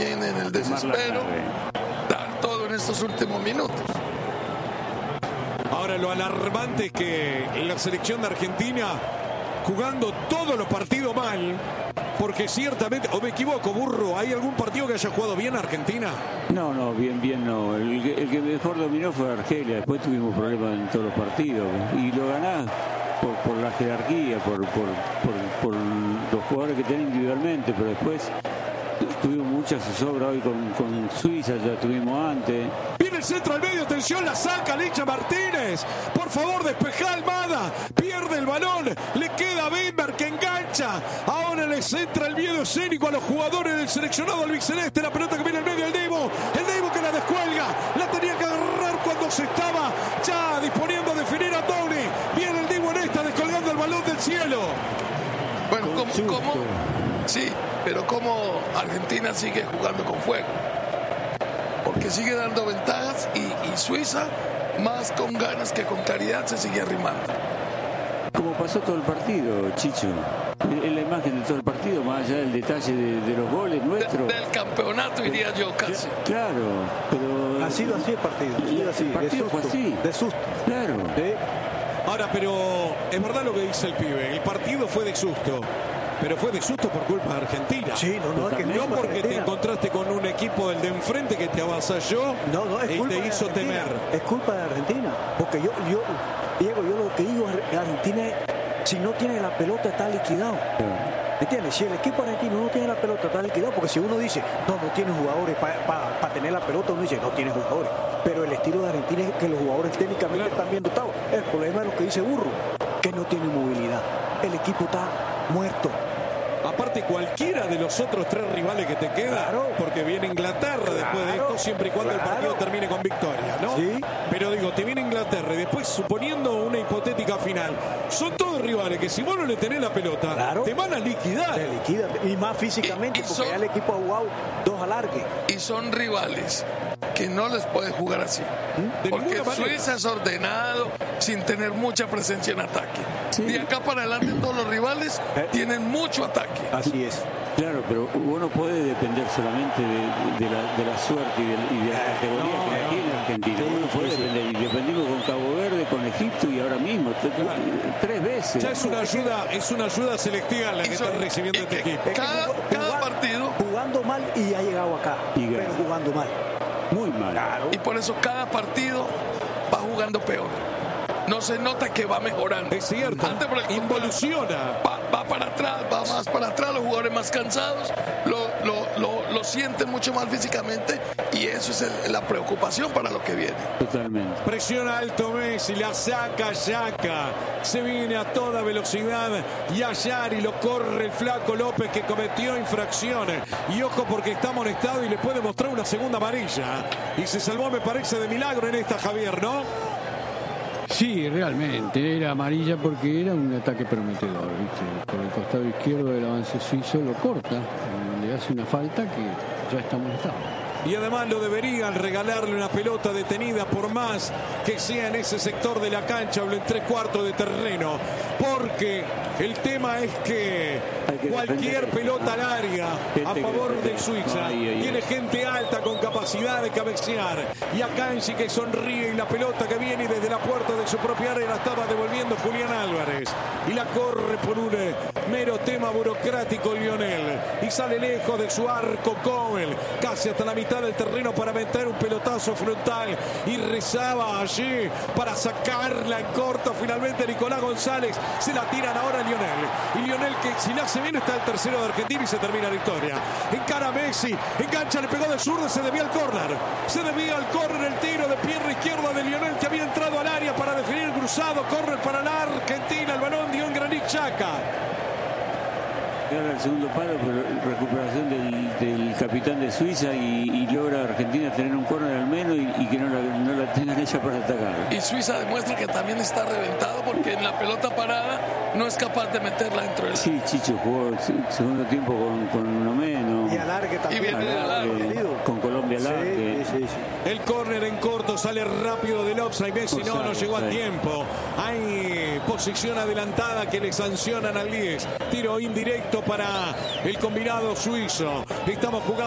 también en el desespero dar todo en estos últimos minutos. Ahora lo alarmante es que la selección de Argentina, jugando todos los partidos mal, porque ciertamente, o me equivoco, Burro, ¿hay algún partido que haya jugado bien Argentina? No, bien no. El que mejor dominó fue Argelia. Después tuvimos problemas en todos los partidos. Y lo ganás por la jerarquía, por los jugadores que tienen individualmente, pero después tuvimos mucha zozobra hoy con Suiza, ya tuvimos antes. Viene el centro al medio, atención, la saca Licha Martínez. Por favor, despejá Almada. Pierde el balón, le queda a Bember que engancha. Ahora les entra el miedo escénico a los jugadores del seleccionado albiceleste. La pelota que viene al medio, el Divo que la descuelga. La tenía que agarrar cuando se estaba ya disponiendo a definir a Tony. Viene el Divo en esta, descolgando el balón del cielo. Bueno, ¿cómo? Sí, pero cómo Argentina sigue jugando con fuego. Porque sigue dando ventajas y Suiza, más con ganas que con claridad, se sigue arrimando. Como pasó todo el partido, Chicho. Es la imagen de todo el partido, más allá del detalle de los goles nuestros. Del campeonato, diría yo, casi. Claro, pero... Ha sido así el partido. El partido fue así. De susto. Claro. ¿Sí? Ahora, pero es verdad lo que dice el pibe. El partido fue de susto. Pero fue de susto por culpa de Argentina. Sí, no, es que no porque te encontraste con un equipo del de enfrente que te avasalló es y culpa te hizo de temer. Es culpa de Argentina. Porque Diego, yo lo que digo es Argentina, si no tiene la pelota, está liquidado. ¿Entiendes? Si el equipo argentino no tiene la pelota, está liquidado. Porque si uno dice, no tiene jugadores para tener la pelota, uno dice, no tiene jugadores. Pero el estilo de Argentina es que los jugadores técnicamente están bien dotados. El problema es lo que dice Burro, que no tiene movilidad. El equipo está muerto. Aparte, cualquiera de los otros tres rivales que te queda, porque viene Inglaterra después de esto, siempre y cuando el partido termine con victoria, ¿no? Sí. Pero digo, te viene Inglaterra y después, suponiendo una hipotética final, son todos rivales que si vos no le tenés la pelota, te van a liquidar. Te liquidan, y más físicamente, porque ya el equipo ha jugado 2 alargues. Y son rivales que no les puede jugar así. Porque Suiza es ordenado, sin tener mucha presencia en ataque. Sí. De acá para adelante todos los rivales tienen mucho ataque. Así es. Claro, pero uno puede depender solamente de la suerte y de la categoría que tiene Argentina. Uno puede depender, y dependimos con Cabo Verde, con Egipto y ahora mismo, 3 veces. Ya es una ayuda selectiva la que está recibiendo este equipo. Cada partido jugando mal y ha llegado acá, pero jugando mal. Muy mal. Claro. Y por eso cada partido va jugando peor. No se nota que va mejorando. Es cierto. Involuciona. Va para atrás, va más para atrás, los jugadores más cansados, lo sienten mucho más físicamente y eso es la preocupación para lo que viene. Totalmente. Presiona alto Messi, la saca Yaka, se viene a toda velocidad y Ayari lo corre el flaco López que cometió infracciones. Y ojo porque está amonestado y le puede mostrar una segunda amarilla. Y se salvó, me parece, de milagro en esta, Javier, ¿no? Sí, realmente, era amarilla porque era un ataque prometedor, ¿viste? Por el costado izquierdo del avance suizo lo corta, le hace una falta que ya está amonestado. Y además lo deberían regalarle una pelota detenida por más que sea en ese sector de la cancha o en 3/4 de terreno. Porque el tema es que cualquier pelota al área a favor de Suiza tiene gente alta con capacidad de cabecear. Y acá en sí que sonríe y la pelota que viene desde la puerta de su propia área la estaba devolviendo Julián Álvarez. Y la corre por un mero tema burocrático Lionel. Y sale lejos de su arco Cowell, casi hasta la mitad del terreno para meter un pelotazo frontal y rezaba allí para sacarla en corto. Finalmente Nicolás González, se la tiran ahora a Lionel, y Lionel que si la hace bien está el tercero de Argentina y se termina la victoria. Encara a Messi, engancha, le pegó de zurdo, se desvía al córner, el tiro de pierna izquierda de Lionel que había entrado al área para definir cruzado, córner para la Argentina, el balón dio en Granit Xhaka. Era el segundo palo, pero recuperación del capitán de Suiza y logra Argentina tener un córner al menos y que no la tengan ella para atacar. Y Suiza demuestra que también está reventado porque en la pelota parada no es capaz de meterla dentro del... Sí, Chicho jugó el segundo tiempo con uno menos. Y alargue también. Y viene con Colombia alargue. Sí. El córner en corto sale rápido del offside. Messi no llegó a tiempo. Hay posición adelantada que le sancionan al 10. Tiro indirecto para el combinado suizo. Estamos jugando